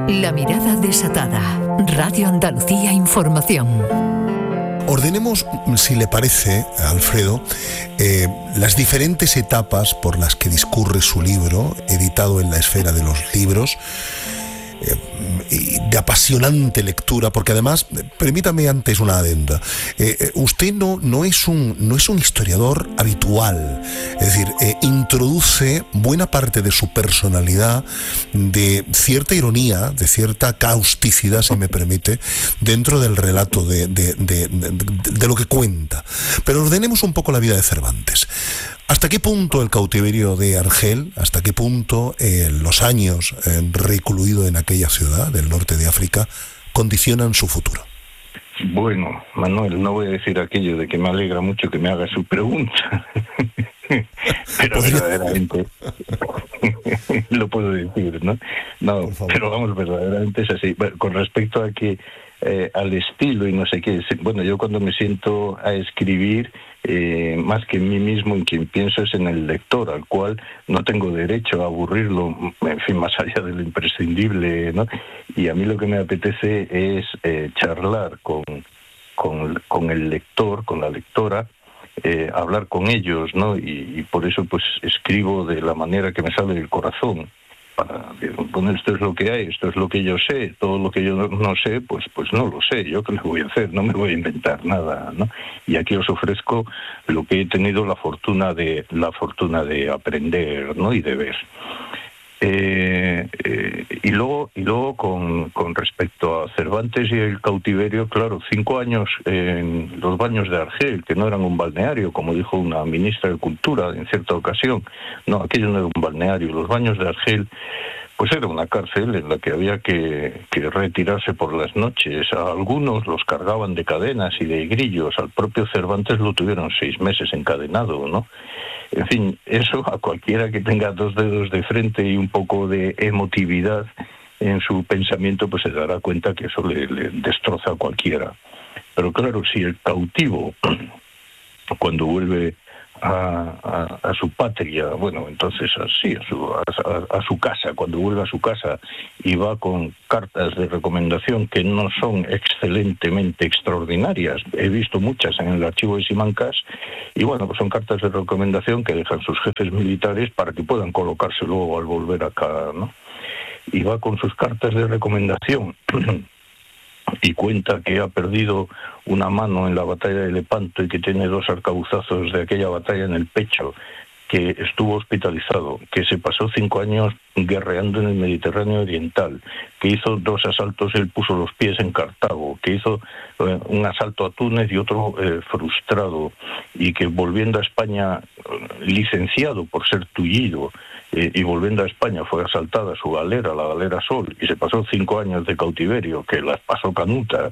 La mirada desatada. Radio Andalucía Información. Ordenemos, si le parece, Alfredo, las diferentes etapas por las que discurre su libro, editado en la Esfera de los Libros, de apasionante lectura, porque además, permítame antes una adenda, usted no es un historiador habitual, es decir, introduce buena parte de su personalidad, de cierta ironía, de cierta causticidad, si me permite, dentro del relato de lo que cuenta. Pero ordenemos un poco la vida de Cervantes. ¿Hasta qué punto el cautiverio de Argel, hasta qué punto los años recluido en aquella ciudad del norte de África condicionan su futuro? Bueno, Manuel, no voy a decir aquello de que me alegra mucho que me haga su pregunta, pero verdaderamente lo puedo decir, ¿no? No, pero vamos, verdaderamente es así. Bueno, con respecto a que al estilo y no sé qué, bueno, yo cuando me siento a escribir, más que en mí mismo, en quien pienso es en el lector, al cual no tengo derecho a aburrirlo, en fin, más allá de lo imprescindible, ¿no? Y a mí lo que me apetece es charlar con el lector, con la lectora, hablar con ellos, ¿no? Y por eso pues escribo de la manera que me sale del corazón. Para poner esto es lo que hay, esto es lo que yo sé, todo lo que yo no sé, pues no lo sé, yo qué le voy a hacer, no me voy a inventar nada, ¿no? Y aquí os ofrezco lo que he tenido la fortuna de aprender, ¿no? Y de ver. Y luego con respecto a Cervantes y el cautiverio, claro, 5 años en los baños de Argel, que no eran un balneario, como dijo una ministra de Cultura en cierta ocasión. No, aquello no era un balneario. Los baños de Argel, pues era una cárcel en la que había que retirarse por las noches. A algunos los cargaban de cadenas y de grillos. Al propio Cervantes lo tuvieron 6 meses encadenado, ¿no? En fin, eso a cualquiera que tenga 2 dedos de frente y un poco de emotividad en su pensamiento, pues se dará cuenta que eso le destroza a cualquiera. Pero claro, si el cautivo, cuando vuelve a su patria, bueno, entonces así, a su casa, cuando vuelve a su casa y va con cartas de recomendación que no son excelentemente extraordinarias, he visto muchas en el archivo de Simancas, y bueno, pues son cartas de recomendación que dejan sus jefes militares para que puedan colocarse luego al volver acá, ¿no? Y va con sus cartas de recomendación y cuenta que ha perdido una mano en la batalla de Lepanto y que tiene 2 arcabuzazos de aquella batalla en el pecho, que estuvo hospitalizado, que se pasó 5 años guerreando en el Mediterráneo Oriental, que hizo 2 asaltos, él puso los pies en Cartago, que hizo un asalto a Túnez y otro frustrado, y que volviendo a España, licenciado por ser tullido, y volviendo a España fue asaltada su galera, la galera Sol, y se pasó 5 años de cautiverio, que las pasó canutas,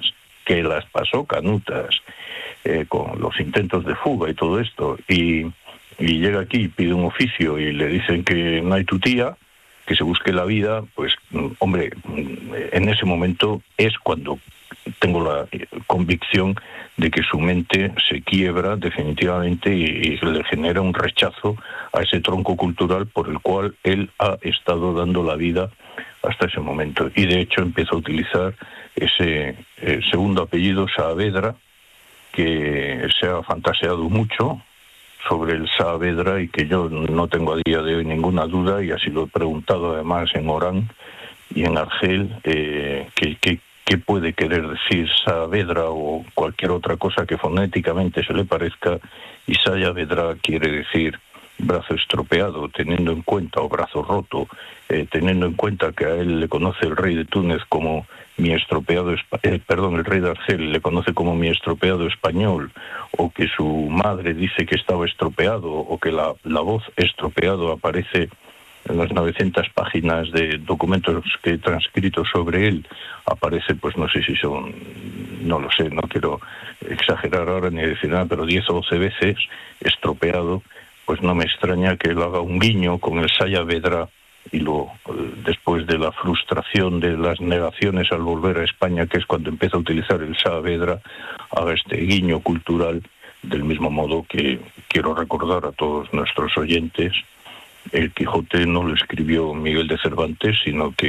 con los intentos de fuga y todo esto, y llega aquí y pide un oficio y le dicen que no hay tutía, que se busque la vida, pues hombre, en ese momento es cuando tengo la convicción de que su mente se quiebra definitivamente y le genera un rechazo a ese tronco cultural por el cual él ha estado dando la vida hasta ese momento. Y de hecho empieza a utilizar ese segundo apellido, Saavedra, que se ha fantaseado mucho sobre el Saavedra y que yo no tengo a día de hoy ninguna duda, y así lo he preguntado además en Orán y en Argel, qué puede querer decir Saavedra o cualquier otra cosa que fonéticamente se le parezca, y Saavedra quiere decir brazo estropeado, teniendo en cuenta, o brazo roto, teniendo en cuenta que a él le conoce el rey de Túnez como mi estropeado, el rey de Argel le conoce como mi estropeado español, o que su madre dice que estaba estropeado, o que la voz estropeado aparece en las 900 páginas de documentos que he transcrito sobre él, aparece, pues no sé si son, no lo sé, no quiero exagerar ahora ni decir nada, pero 10 o 12 veces estropeado, pues no me extraña que él haga un guiño con el Saavedra y luego, después de la frustración de las negaciones al volver a España, que es cuando empieza a utilizar el Saavedra, haga este guiño cultural, del mismo modo que quiero recordar a todos nuestros oyentes, el Quijote no lo escribió Miguel de Cervantes, sino que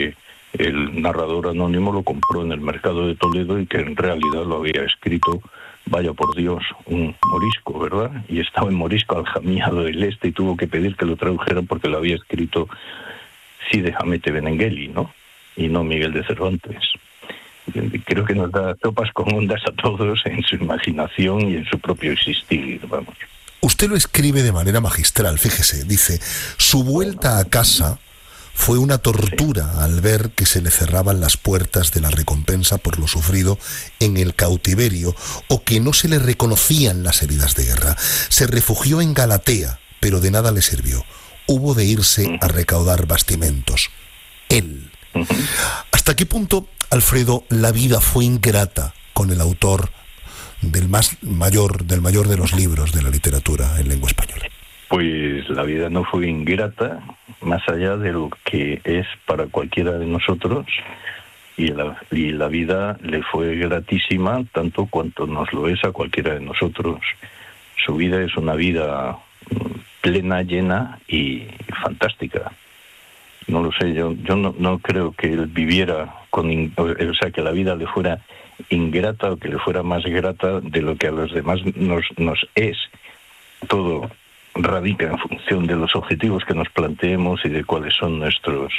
el narrador anónimo lo compró en el mercado de Toledo y que en realidad lo había escrito, vaya por Dios, un morisco, ¿verdad? Y estaba en morisco aljamiado del Este y tuvo que pedir que lo tradujeran porque lo había escrito Cide Hamete Benengeli, ¿no? Y no Miguel de Cervantes. Creo que nos da sopas con ondas a todos en su imaginación y en su propio existir, vamos. Usted lo escribe de manera magistral, fíjese, dice, su vuelta a casa fue una tortura al ver que se le cerraban las puertas de la recompensa por lo sufrido en el cautiverio o que no se le reconocían las heridas de guerra. Se refugió en Galatea, pero de nada le sirvió. Hubo de irse a recaudar bastimentos. Él. ¿Hasta qué punto, Alfredo, la vida fue ingrata con el autor del mayor de los libros de la literatura en lengua española? Pues la vida no fue ingrata, más allá de lo que es para cualquiera de nosotros, y la vida le fue gratísima tanto cuanto nos lo es a cualquiera de nosotros. Su vida es una vida plena, llena y fantástica. No lo sé, yo no creo que él viviera o sea, que la vida le fuera ingrata o que le fuera más grata de lo que a los demás nos es. Todo radica en función de los objetivos que nos planteemos y de cuáles son nuestros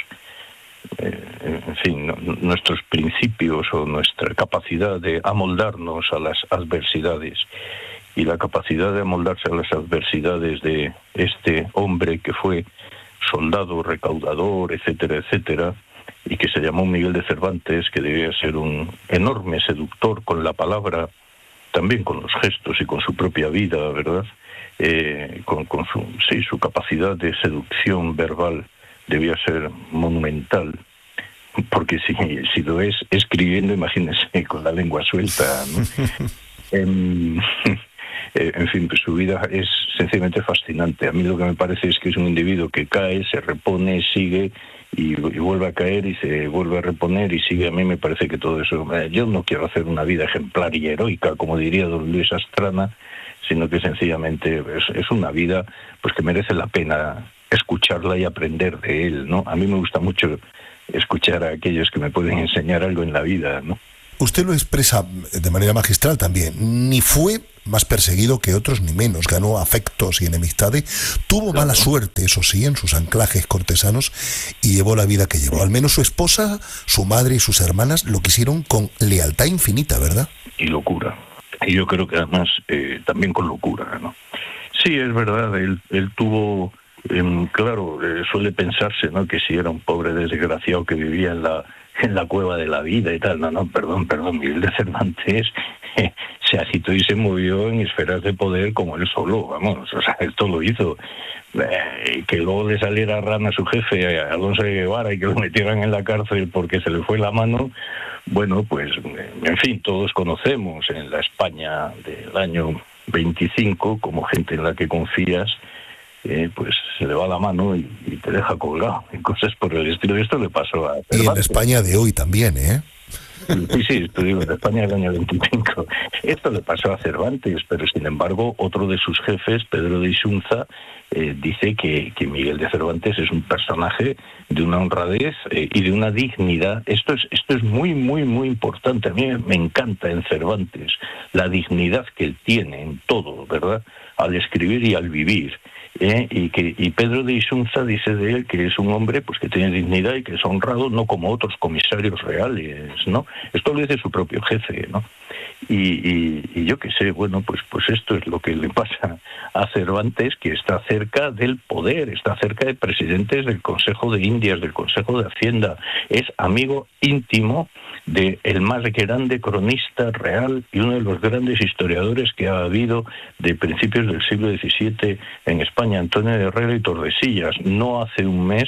nuestros principios o nuestra capacidad de amoldarnos a las adversidades. Y la capacidad de amoldarse a las adversidades de este hombre que fue soldado, recaudador, etcétera, etcétera, y que se llamó Miguel de Cervantes, que debía ser un enorme seductor con la palabra, también con los gestos y con su propia vida, ¿verdad? Con su capacidad de seducción verbal debía ser monumental, porque si lo es escribiendo, imagínense, con la lengua suelta, ¿no? En fin, pues su vida es sencillamente fascinante. A mí lo que me parece es que es un individuo que cae, se repone, sigue y vuelve a caer y se vuelve a reponer y sigue. A mí me parece que todo eso... Yo no quiero hacer una vida ejemplar y heroica, como diría don Luis Astrana, sino que sencillamente es una vida pues que merece la pena escucharla y aprender de él, ¿no? A mí me gusta mucho escuchar a aquellos que me pueden enseñar algo en la vida, ¿no? Usted lo expresa de manera magistral también. Ni fue más perseguido que otros, ni menos. Ganó afectos y enemistades. Tuvo mala suerte, eso sí, en sus anclajes cortesanos y llevó la vida que llevó. Al menos su esposa, su madre y sus hermanas lo quisieron con lealtad infinita, ¿verdad? Y locura. Y yo creo que además también con locura, ¿no? Sí, es verdad, él tuvo... claro, suele pensarse, ¿no?, que si era un pobre desgraciado que vivía en la cueva de la vida y tal. No, perdón, Miguel de Cervantes se agitó y se movió en esferas de poder como él solo, vamos, o sea, esto lo hizo. Que luego le saliera rana a su jefe, Alonso de Guevara, y que lo metieran en la cárcel porque se le fue la mano, bueno, pues, en fin, todos conocemos en la España del año 25, como gente en la que confías, pues se le va la mano y te deja colgado, y cosas por el estilo. Esto le pasó a Cervantes. Y en la España de hoy también, ¿eh? Sí, esto digo, en España del año 25. Esto le pasó a Cervantes, pero sin embargo otro de sus jefes, Pedro de Isunza, dice que Miguel de Cervantes es un personaje de una honradez y de una dignidad. Esto es muy, muy, muy importante. A mí me encanta en Cervantes la dignidad que él tiene en todo, ¿verdad?, al escribir y al vivir. Y Pedro de Isunza dice de él que es un hombre pues que tiene dignidad y que es honrado, no como otros comisarios reales, ¿no? Esto lo dice su propio jefe, ¿no? Y yo qué sé, bueno, pues esto es lo que le pasa a Cervantes, que está cerca del poder, está cerca de presidentes del Consejo de Indias, del Consejo de Hacienda, es amigo íntimo de el más grande cronista real y uno de los grandes historiadores que ha habido de principios del siglo XVII en España, Antonio de Herrera y Tordesillas. No hace un mes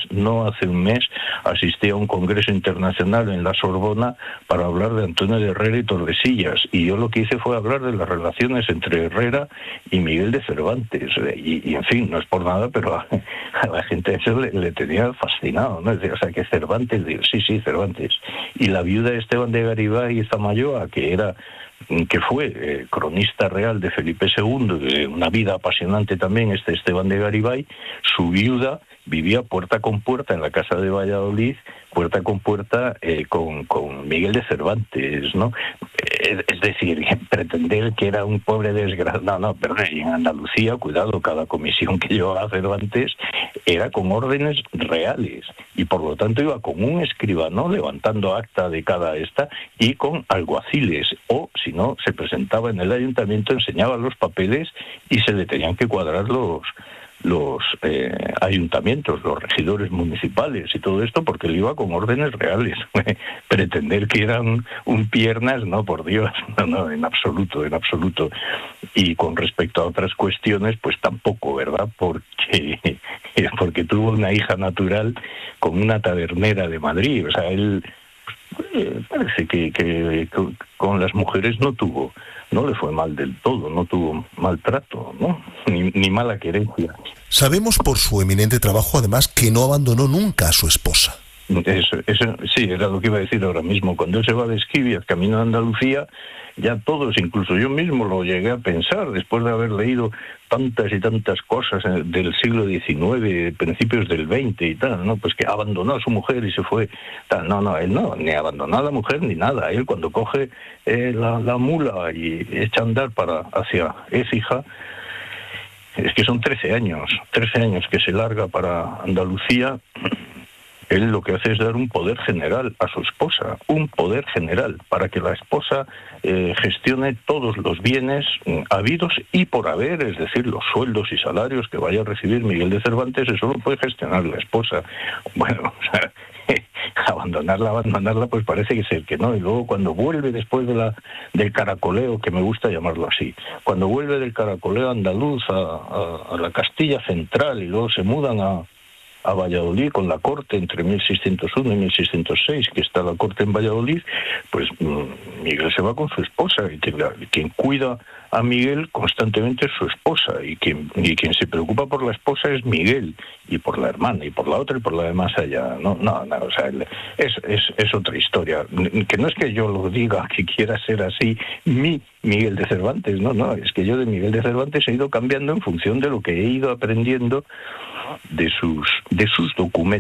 asistí a un congreso internacional en la Sorbona para hablar de Antonio de Herrera y Tordesillas, y yo lo que hice fue hablar de las relaciones entre Herrera y Miguel de Cervantes, y en fin, no es por nada, pero a la gente eso le tenía fascinado, ¿no? O sea, que Cervantes, sí, Cervantes, y la viuda Esteban de Garibay y Zamayoa, que era que fue cronista real de Felipe II, de una vida apasionante también, Esteban de Garibay. Su viuda vivía puerta con puerta en la casa de Valladolid, puerta con puerta con Miguel de Cervantes, ¿no? Es decir, pretender que era un pobre desgraciado, no, perdón, en Andalucía, cuidado, cada comisión que llevaba Cervantes era con órdenes reales, y por lo tanto iba con un escribano levantando acta de cada esta y con alguaciles, o si no, se presentaba en el ayuntamiento, enseñaba los papeles y se le tenían que cuadrar los ayuntamientos, los regidores municipales y todo esto, porque él iba con órdenes reales. Pretender que eran un piernas, no, por Dios, no, en absoluto. Y con respecto a otras cuestiones, pues tampoco, ¿verdad? Porque tuvo una hija natural con una tabernera de Madrid. O sea, él parece que con las mujeres no le fue mal del todo, no tuvo maltrato, ¿no? Ni mala querencia. Sabemos por su eminente trabajo, además, que no abandonó nunca a su esposa. Eso, sí, era lo que iba a decir ahora mismo. Cuando él se va de Esquivias, camino a Andalucía, ya todos, incluso yo mismo lo llegué a pensar, después de haber leído tantas y tantas cosas del siglo XIX, principios del XX y tal, ¿no? Pues que abandonó a su mujer y se fue. Tal. No, él no, ni abandonó a la mujer ni nada. Él cuando coge la mula y echa a andar hacia Écija, es que son 13 años que se larga para Andalucía. Él lo que hace es dar un poder general a su esposa, un poder general, para que la esposa gestione todos los bienes habidos y por haber, es decir, los sueldos y salarios que vaya a recibir Miguel de Cervantes, eso lo puede gestionar la esposa. Bueno, o sea, abandonarla, pues parece que ser que no. Y luego cuando vuelve después del caracoleo, que me gusta llamarlo así, cuando vuelve del caracoleo andaluz a la Castilla central y luego se mudan a Valladolid con la corte entre 1601 y 1606, que está la corte en Valladolid, pues Miguel se va con su esposa, y quien cuida a Miguel constantemente es su esposa, y quien se preocupa por la esposa es Miguel, y por la hermana, y por la otra, y por la de más allá. No, o sea, es otra historia. Que no es que yo lo diga, que quiera ser así Miguel de Cervantes, no, es que yo de Miguel de Cervantes he ido cambiando en función de lo que he ido aprendiendo de sus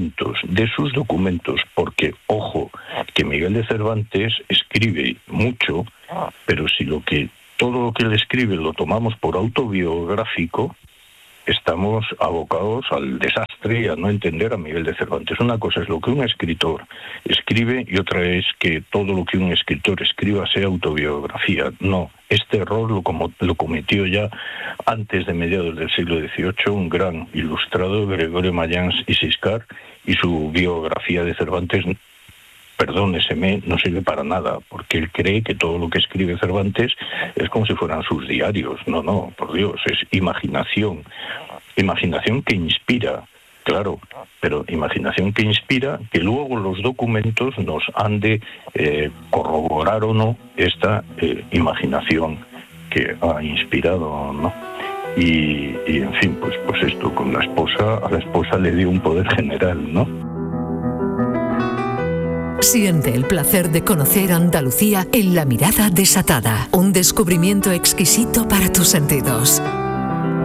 documentos, porque, ojo, que Miguel de Cervantes escribe mucho, pero si todo lo que él escribe lo tomamos por autobiográfico, estamos abocados al desastre y a no entender a Miguel de Cervantes. Una cosa es lo que un escritor escribe y otra es que todo lo que un escritor escriba sea autobiografía. No, este error lo cometió ya antes de mediados del siglo XVIII un gran ilustrador, Gregorio Mayans y Siscar, y su biografía de Cervantes, perdóneseme, no sirve para nada, porque él cree que todo lo que escribe Cervantes es como si fueran sus diarios. No, por Dios, es imaginación que inspira, claro, pero imaginación que inspira, que luego los documentos nos han de corroborar o no esta imaginación que ha inspirado, ¿no? Y en fin, pues esto con la esposa, a la esposa le dio un poder general, ¿no? Siente el placer de conocer Andalucía en La Mirada Desatada, un descubrimiento exquisito para tus sentidos.